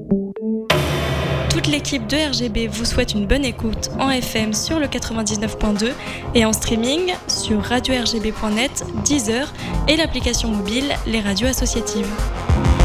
Toute l'équipe de RGB vous souhaite une bonne écoute en FM sur le 99.2 et en streaming sur radio-rgb.net, Deezer et l'application mobile Les Radios Associatives.